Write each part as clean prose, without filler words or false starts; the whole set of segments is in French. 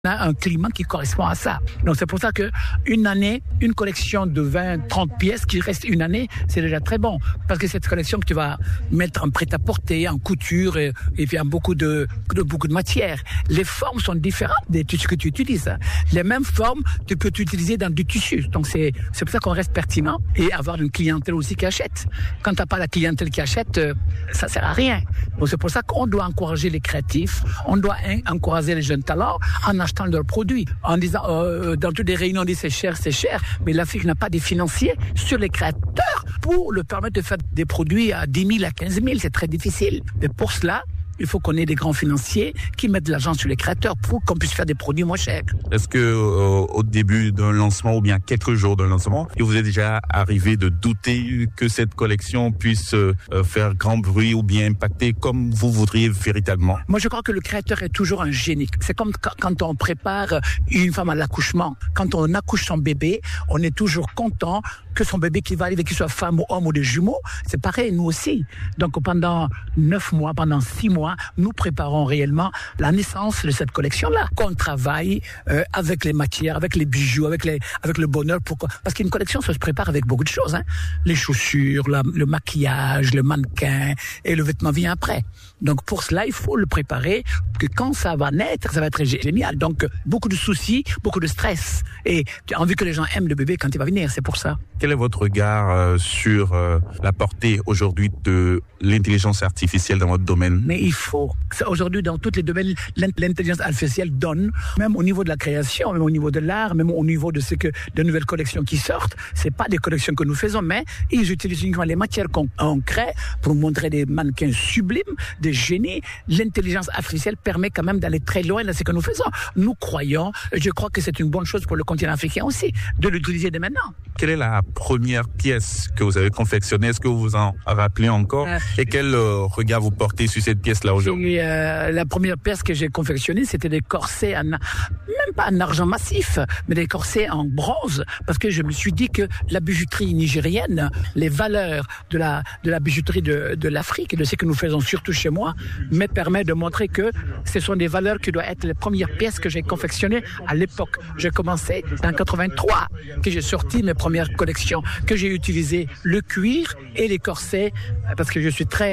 a un climat qui correspond à ça. Donc c'est pour ça que une année, une collection de 20, 30 pièces qui reste une année, c'est déjà très bon. Parce que cette collection que tu vas mettre en prêt-à-porter, en couture, et puis en beaucoup de matières. Les formes sont différentes des tissus que tu utilises. Les mêmes formes, tu peux utiliser dans du tissu. Donc c'est pour ça qu'on reste pertinent et avoir une clientèle aussi qui achète. Quand tu n'as pas la clientèle qui achète, ça sert à rien. Donc c'est pour ça qu'on doit encourager les créatifs, on doit encourager les jeunes talents en achetant leurs produits, en disant dans toutes les réunions on dit c'est cher, mais l'Afrique n'a pas des financiers sur les créateurs pour leur permettre de faire des produits à 10 000, à 15 000, c'est très difficile. Mais pour cela, il faut qu'on ait des grands financiers qui mettent de l'argent sur les créateurs pour qu'on puisse faire des produits moins chers. Est-ce que au début d'un lancement ou bien quelques jours d'un lancement, il vous est déjà arrivé de douter que cette collection puisse faire grand bruit ou bien impacter comme vous voudriez véritablement? Moi, je crois que le créateur est toujours un génie. C'est comme quand on prépare une femme à l'accouchement. Quand on accouche son bébé, on est toujours content que son bébé qui va arriver, qu'il soit femme ou homme ou des jumeaux, c'est pareil, nous aussi. Donc pendant 9 mois, pendant 6 mois, nous préparons réellement la naissance de cette collection-là. Qu'on travaille avec les matières, avec les bijoux, avec le bonheur. Pourquoi? Parce qu'une collection, ça se prépare avec beaucoup de choses. Hein. Les chaussures, le maquillage, le mannequin et le vêtement vient après. Donc pour cela, il faut le préparer, que quand ça va naître, ça va être génial. Donc beaucoup de soucis, beaucoup de stress. Et tu as envie que les gens aiment le bébé quand il va venir, c'est pour ça. Quel est votre regard sur la portée aujourd'hui de l'intelligence artificielle dans votre domaine? Mais il faut. Aujourd'hui, dans tous les domaines, l'intelligence artificielle donne, même au niveau de la création, même au niveau de l'art, même au niveau de de nouvelles collections qui sortent. C'est pas des collections que nous faisons, mais ils utilisent uniquement les matières qu'on crée pour montrer des mannequins sublimes, des génies. L'intelligence artificielle permet quand même d'aller très loin dans ce que nous faisons. Nous croyons, je crois que c'est une bonne chose pour le continent africain aussi, de l'utiliser dès maintenant. Quelle est la première pièce que vous avez confectionnée? Est-ce que vous vous en rappelez encore? Et quel regard vous portez sur cette pièce-là aujourd'hui? La première pièce que j'ai confectionnée, c'était des corsets, même pas en argent massif, mais des corsets en bronze, parce que je me suis dit que la bijouterie nigérienne, les valeurs de la bijouterie de l'Afrique et de ce que nous faisons surtout chez moi, me permet de montrer que ce sont des valeurs qui doivent être les premières pièces que j'ai confectionnées à l'époque. J'ai commencé en 83, que j'ai sorti mes premières collections, que j'ai utilisé le cuir et les corsets, parce que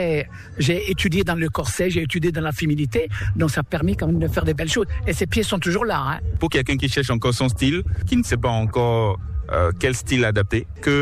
j'ai étudié dans le corset, j'ai étudié dans la féminité, donc ça a permis quand même de faire des belles choses. Et ces pièces sont toujours là. Hein. Pour quelqu'un qui cherche encore son style, qui ne sait pas encore quel style adapter,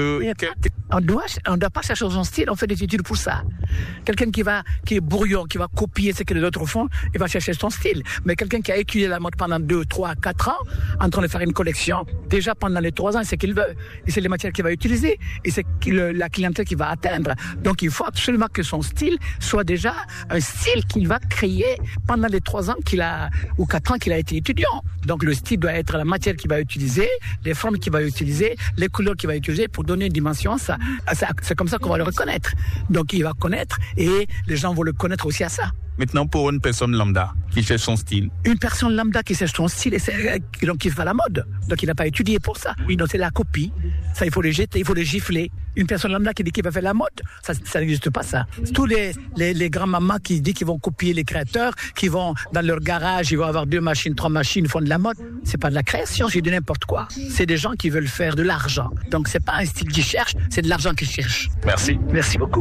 on doit pas chercher son style, on fait des études pour ça. Quelqu'un qui est brouillon, qui va copier ce que les autres font, il va chercher son style. Mais quelqu'un qui a étudié la mode pendant 2, 3, 4 ans, en train de faire une collection, déjà pendant les 3 ans, c'est ce qu'il veut. Et c'est les matières qu'il va utiliser. Et c'est la clientèle qu'il va atteindre. Donc il faut absolument que son style soit déjà un style qu'il va créer pendant les 3 ans ou 4 ans qu'il a été étudiant. Donc le style doit être la matière qu'il va utiliser, les formes qu'il va utiliser, les couleurs qu'il va utiliser pour donner une dimension à ça. C'est comme ça qu'on va le reconnaître. Donc il va connaître et les gens vont le connaître aussi à ça. Maintenant, pour une personne lambda qui cherche son style. Une personne lambda qui cherche son style, donc il fait la mode. Donc il n'a pas étudié pour ça. Oui, donc c'est la copie. Ça, il faut les jeter, il faut les gifler. Une personne lambda qui dit qu'il va faire la mode, ça n'existe pas ça. Tous les grands-mamans qui disent qu'ils vont copier les créateurs, qui vont dans leur garage, ils vont avoir 2 machines, 3 machines, font de la mode. C'est pas de la création, c'est de n'importe quoi. C'est des gens qui veulent faire de l'argent. Donc c'est pas un style qu'ils cherchent, c'est de l'argent qu'ils cherchent. Merci. Merci beaucoup.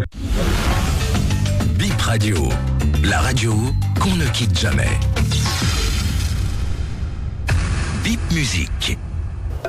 Bip Radio, la radio qu'on ne quitte jamais. Bip Musique.